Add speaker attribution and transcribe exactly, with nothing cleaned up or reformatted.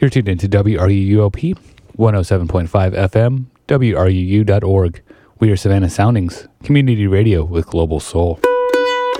Speaker 1: You're tuned into W R U U O P, one oh seven point five F M, W R U U dot org. We are Savannah Soundings, community radio with global soul.